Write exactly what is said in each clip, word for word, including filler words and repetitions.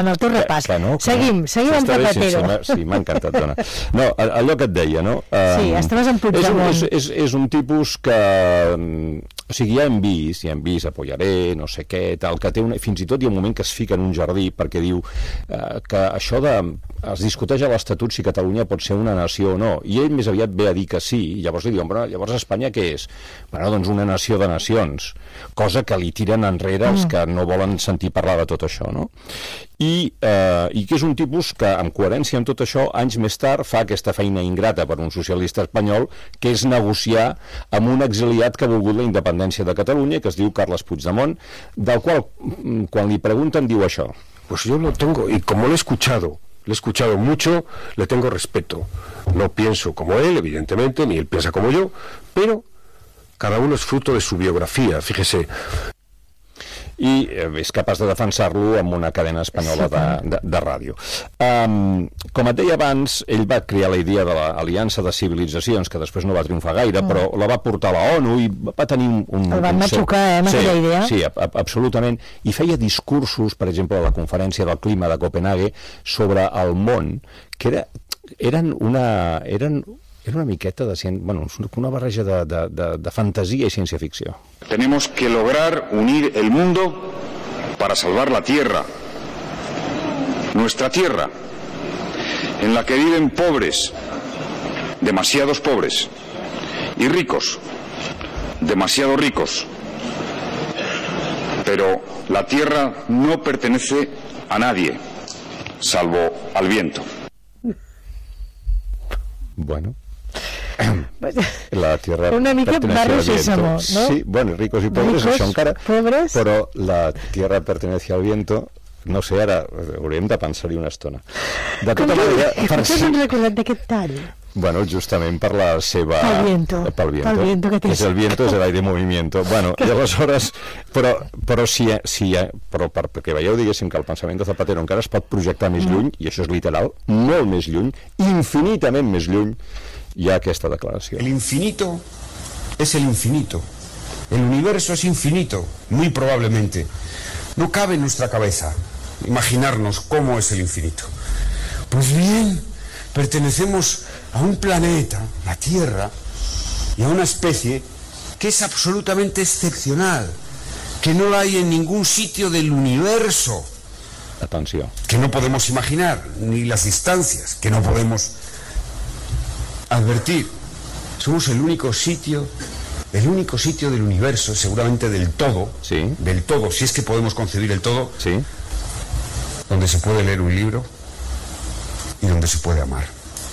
en el teu repàs. Que, que no, que seguim, seguim amb Zapatero. Sí, sí, m'ha encantat, dona. No, allò que et deia, no? Sí, estaves en Puigdemont. És, és, és un tipus que... O sigui, ja hem vist, ja hem vist, apoyaré, no sé què, tal, que té una... Fins i tot hi ha un moment que es fica en un jardí perquè diu eh, que això de... Es discuteix a l'Estatut si Catalunya pot ser una nació o no, i ell més aviat ve a dir que sí, i llavors li diuen, però llavors Espanya què és? Bueno, doncs una nació de nacions, cosa que li tiren enrere els que no volen sentir parlar de tot això, no? I, eh, i que és un tipus que, en coherència amb tot això, anys més tard fa aquesta feina ingrata per un socialista espanyol, que és negociar amb un exiliat que ha volgut la independència de Catalunya, que es diu Carles Puigdemont, del qual, quan li pregunten, diu això. Pues yo lo tengo, y como lo he escuchado, le he escuchado mucho, le tengo respeto. No pienso como él, evidentemente, ni él piensa como yo, pero cada uno es fruto de su biografía, fíjese. I és capaç de defensar-lo amb una cadena espanyola de, de, de ràdio. Um, com et deia abans, ell va crear la idea de l'Aliança de Civilitzacions, que després no va triomfar gaire, mm. però la va portar a la ONU i va tenir un... un El van matxucar, eh, amb sí, aquella idea. Sí, a, a, absolutament. I feia discursos, per exemple, a la Conferència del Clima de Copenhague, sobre el món, que era, eren una... Eren, Era una miqueta de... Bueno, una barreja de, de, de, de fantasia i ciència-ficció. Tenemos que lograr unir el mundo para salvar la tierra, nuestra tierra, en la que viven pobres, demasiados pobres, y ricos, demasiado ricos. Pero la tierra no pertenece a nadie, salvo al viento. Bueno... La tierra una mica Barrio Sésamo, ¿no? Sí, bueno, ricos y pobres, ricos, això encara, pobres. Però la tierra pertenece al viento, no sé, ara hauríem de pensar-hi una estona. De tota manera... Per què s'han recordat d'aquest tall? Bueno, justament per la seva... Pel viento. Pel viento. Pel viento que tens. És el viento, és l'aire movimiento. Bueno, i aleshores... Però, però, si, si, però per, perquè veieu, diguéssim, que el pensament de Zapatero encara es pot projectar més lluny, mm. i això és literal, molt més lluny, infinitament més lluny, hi ha aquesta declaració. El infinito es el infinito. El universo es infinito, muy probablemente. No cabe en nuestra cabeza imaginarnos cómo es el infinito. Pues bien, pertenecemos a un planeta, la Tierra, y a una especie que es absolutamente excepcional, que no la hay en ningún sitio del universo. Atenció. Que no podemos imaginar, ni las distancias, que no podemos advertir. Somos el único sitio, el único sitio del universo, seguramente del todo, sí. del todo, si es que podemos concebir el todo, sí. donde se puede leer un libro y donde se puede amar.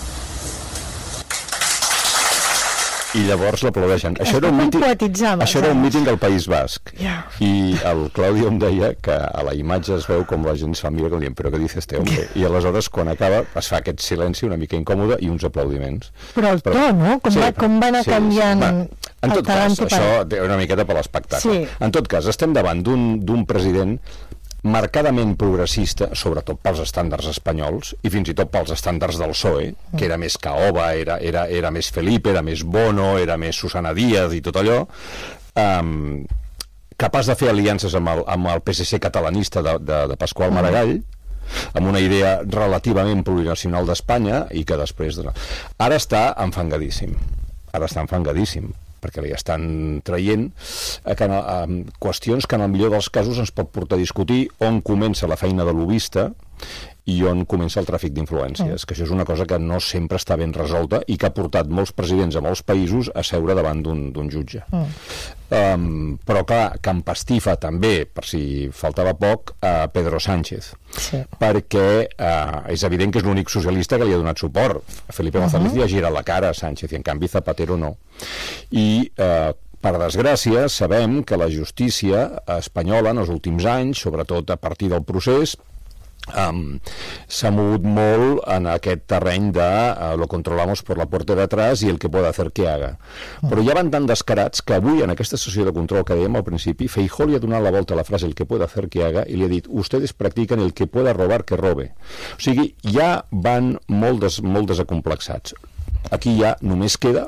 I llavors l'aplaudeixen. Això era un míting, això era un míting al País Basc. Yeah. I el Claudio em deia que a la imatge es veu com la gent se'l mira com dient, però què dice este hombre? I aleshores, quan acaba, es fa aquest silenci una mica incòmode i uns aplaudiments. Però el to, però, no? Com, sí, va, com va anar sí, canviant va, en tot cas, això té una miqueta per l'espectacle. Sí. En tot cas, estem davant d'un president marcadament progressista, sobretot pels estàndards espanyols i fins i tot pels estàndards del P S O E, que era més Caoba, era, era, era més Felipe, era més Bono, era més Susana Díaz i tot allò, um, capaç de fer aliances amb el, amb el P S C catalanista de, de, de Pasqual Maragall, amb una idea relativament plurinacional d'Espanya i que després... Ara està enfangadíssim. Ara està enfangadíssim. perquè li estan traient eh, que, eh, qüestions que en el millor dels casos ens pot portar a discutir on comença la feina de lobista i on comença el tràfic d'influències, mm. que això és una cosa que no sempre està ben resolta i que ha portat molts presidents a molts països a seure davant d'un jutge. Mm. Um, però clar, que empastifa també, per si faltava poc, a Pedro Sánchez, sí. perquè uh, és evident que és l'únic socialista que li ha donat suport. Felipe González uh -huh. li ha girat la cara a Sánchez i en canvi Zapatero no. I uh, per desgràcia sabem que la justícia espanyola en els últims anys, sobretot a partir del procés, Um, s'ha mogut molt en aquest terreny de uh, lo controlamos por la puerta de atrás y el que pueda hacer que haga. Però ja van tan descarats que avui en aquesta sessió de control que dèiem al principi, Feijóo li ha donat la volta a la frase el que pueda hacer que haga i li ha dit, ustedes practiquen el que pueda robar que robe. O sigui, ja van molt, des, molt desacomplexats. Aquí ja només queda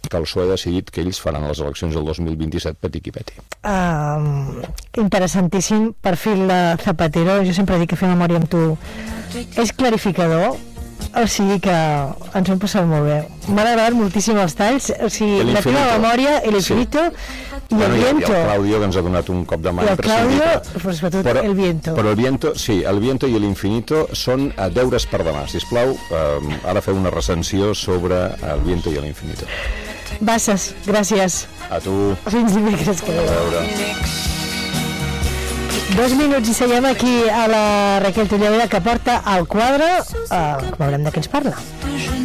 que el P S O E ha decidit que ells faran les eleccions del dos mil vint-i-set peti qui peti. Uh, interessantíssim perfil de Zapatero. Jo sempre dic que fer memòria amb tu és clarificador, o sigui que ens ho hem passat molt bé. M'han agradat moltíssim els talls, o sigui, la teva memòria, el infinito, sí. I bueno, el viento. I el Claudio, que ens ha donat un cop de mà I el Claudio, però sobretot però, el viento. Però el viento, sí, el viento i l'infinito són uh, deures per demà. Sisplau, uh, ara feu una recensió sobre el viento i l'infinito. Basses, gràcies. A tu. Fins dimecres que ve. A veure. Dos minuts i seguim aquí a la Raquel Tulladera, que porta el quadre, uh, veurem de què ens parla.